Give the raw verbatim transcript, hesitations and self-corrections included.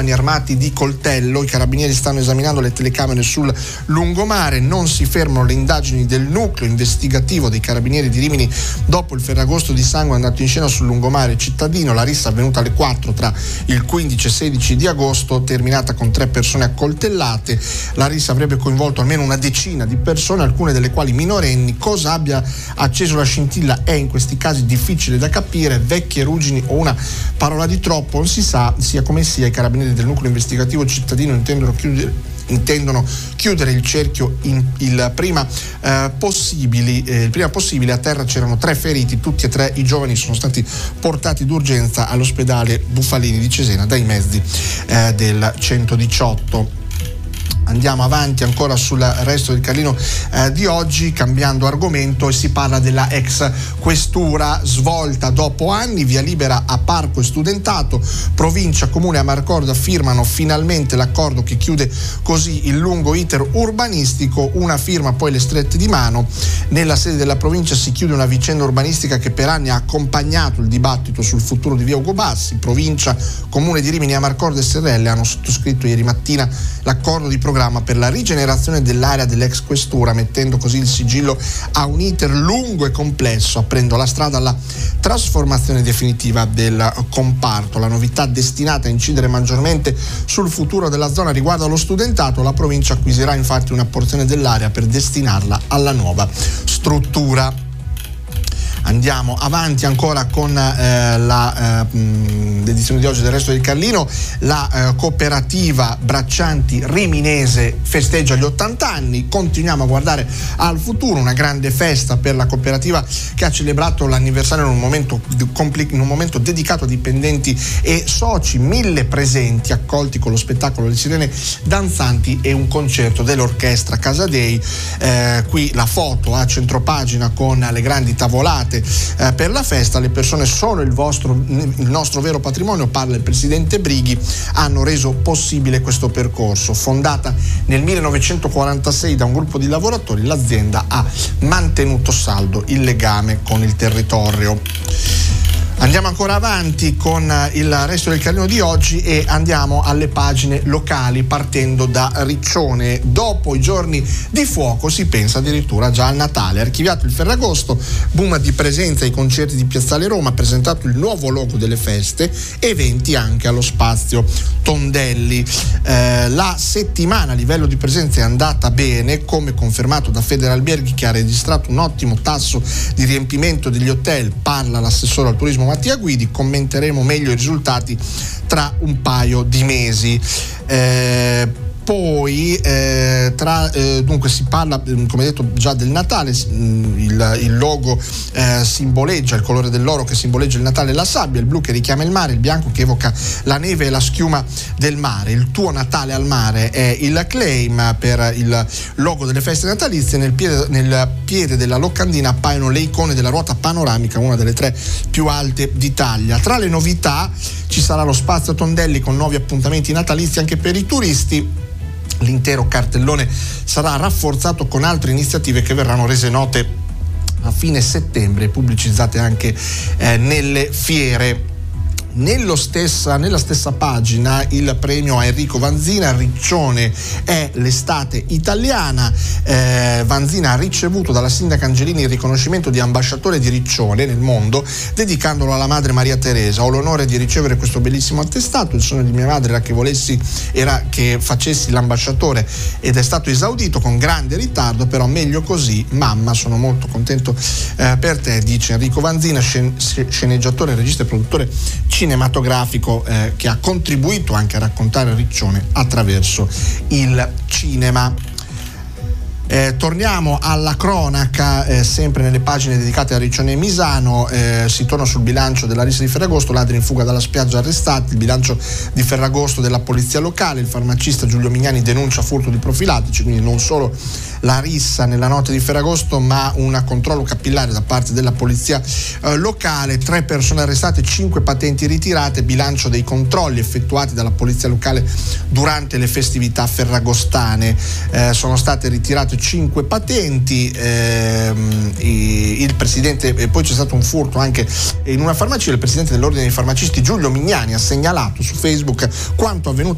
giovani armati di coltello. I carabinieri stanno esaminando le telecamere sul lungomare, non si fermano le indagini del nucleo investigativo dei carabinieri di Rimini dopo il ferragosto di sangue andato in scena sul lungomare cittadino. La rissa avvenuta alle quattro tra il quindici e sedici di agosto, terminata con tre persone accoltellate. La rissa avrebbe coinvolto almeno una decina di persone, alcune delle quali minorenni. Cosa abbia acceso la scintilla è in questi casi difficile da capire, vecchie ruggini o una parola di troppo non si sa. Sia come sia, i carabinieri del nucleo investigativo cittadino intendono chiudere intendono chiudere il cerchio in, il, prima, eh, possibili, eh, il prima possibile. A terra c'erano tre feriti, tutti e tre i giovani sono stati portati d'urgenza all'ospedale Bufalini di Cesena dai mezzi eh, del centodiciotto. Andiamo avanti ancora sul resto del Carlino eh, di oggi, cambiando argomento, e si parla della ex questura svolta dopo anni. Via libera a parco e studentato, provincia, comune e Amarcord firmano finalmente l'accordo che chiude così il lungo iter urbanistico. Una firma, poi le strette di mano. Nella sede della provincia si chiude una vicenda urbanistica che per anni ha accompagnato il dibattito sul futuro di via Ugo Bassi. Provincia, comune di Rimini, Amarcord e S R L hanno sottoscritto ieri mattina l'accordo di programma per la rigenerazione dell'area dell'ex questura, mettendo così il sigillo a un iter lungo e complesso, aprendo la strada alla trasformazione definitiva del comparto. La novità destinata a incidere maggiormente sul futuro della zona riguarda lo studentato. La provincia acquisirà infatti una porzione dell'area per destinarla alla nuova struttura. Andiamo avanti ancora con eh, la, eh, l'edizione di oggi del Resto del Carlino. La eh, cooperativa Braccianti Riminese festeggia gli ottanta anni. Continuiamo a guardare al futuro, una grande festa per la cooperativa che ha celebrato l'anniversario in un momento, in un momento dedicato a dipendenti e soci. Mille presenti accolti con lo spettacolo Le Sirene Danzanti e un concerto dell'orchestra Casadei. Eh, qui la foto a centropagina con le grandi tavolate Eh, per la festa. Le persone sono il vostro il nostro vero patrimonio, parla il presidente Brighi. Hanno reso possibile questo percorso. Fondata nel millenovecentoquarantasei da un gruppo di lavoratori, l'azienda ha mantenuto saldo il legame con il territorio. Andiamo ancora avanti con il Resto del Carlino di oggi e andiamo alle pagine locali, partendo da Riccione. Dopo i giorni di fuoco si pensa addirittura già al Natale. Archiviato il Ferragosto, boom di presenza ai concerti di Piazzale Roma, presentato il nuovo logo delle feste, eventi anche allo spazio Tondelli. Eh, la settimana a livello di presenza è andata bene, come confermato da Federalberghi, che ha registrato un ottimo tasso di riempimento degli hotel. Parla l'assessore al turismo Mattia Guidi. Commenteremo meglio i risultati tra un paio di mesi. Eh, Poi eh, tra, eh, dunque si parla, come detto, già del Natale. Il, il logo eh, simboleggia il colore dell'oro che simboleggia il Natale e la sabbia, il blu che richiama il mare, il bianco che evoca la neve e la schiuma del mare. Il tuo Natale al mare è il claim per il logo delle feste natalizie. Nel piede, nel piede della locandina appaiono le icone della ruota panoramica, una delle tre più alte d'Italia. Tra le novità ci sarà lo spazio Tondelli con nuovi appuntamenti natalizi anche per i turisti. L'intero cartellone sarà rafforzato con altre iniziative che verranno rese note a fine settembre e pubblicizzate anche eh, nelle fiere. Nello stessa, nella stessa pagina il premio a Enrico Vanzina. Riccione è l'estate italiana. eh, Vanzina ha ricevuto dalla sindaca Angelini il riconoscimento di ambasciatore di Riccione nel mondo, dedicandolo alla madre Maria Teresa. Ho l'onore di ricevere questo bellissimo attestato. Il sogno di mia madre era che volessi era che facessi l'ambasciatore ed è stato esaudito con grande ritardo, però meglio così. Mamma, sono molto contento eh, per te, dice Enrico Vanzina, scen- sceneggiatore, regista e produttore cinematografico eh, che ha contribuito anche a raccontare Riccione attraverso il cinema. Eh, torniamo alla cronaca, eh, sempre nelle pagine dedicate a Riccione e Misano. Eh, si torna sul bilancio della rissa di Ferragosto, ladri in fuga dalla spiaggia arrestati, il bilancio di Ferragosto della polizia locale. Il farmacista Giulio Mignani denuncia furto di profilattici, quindi non solo la rissa nella notte di Ferragosto, ma un controllo capillare da parte della polizia eh, locale. Tre persone arrestate, cinque patenti ritirate, bilancio dei controlli effettuati dalla polizia locale durante le festività ferragostane. Eh, sono state ritirate cinque patenti, ehm, il presidente, e poi c'è stato un furto anche in una farmacia. Il presidente dell'ordine dei farmacisti Giulio Mignani ha segnalato su Facebook quanto avvenuto